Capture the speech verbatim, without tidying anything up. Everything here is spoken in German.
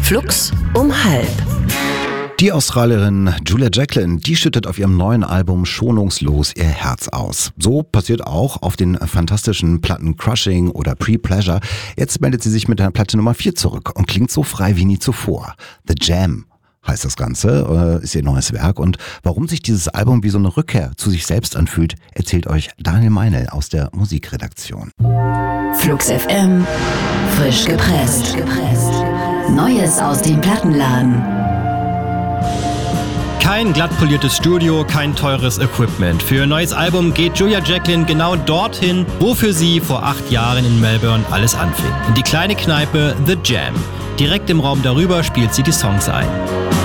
Flux um halb. Die Australierin Julia Jacklin, die schüttet auf ihrem neuen Album schonungslos ihr Herz aus. So passiert auch auf den fantastischen Platten Crushing oder Pre-Pleasure. Jetzt meldet sie sich mit der Platte Nummer vier zurück und klingt so frei wie nie zuvor. The Jam heißt das Ganze, ist ihr neues Werk. Und warum sich dieses Album wie so eine Rückkehr zu sich selbst anfühlt, erzählt euch Daniel Meinl aus der Musikredaktion. Flux F M, frisch gepresst. Neues aus dem Plattenladen. Kein glatt poliertes Studio, kein teures Equipment. Für ihr neues Album geht Julia Jacklin genau dorthin, wo für sie vor acht Jahren in Melbourne alles anfing. In die kleine Kneipe The Jam. Direkt im Raum darüber spielt sie die Songs ein.